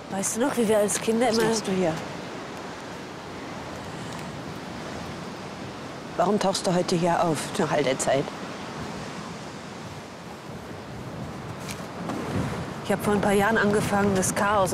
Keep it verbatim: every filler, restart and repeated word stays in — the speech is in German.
Weißt du noch, wie wir als Kinder immer... Was machst du hier? Warum tauchst du heute hier auf, nach all der Zeit? Ich habe vor ein paar Jahren angefangen, das Chaos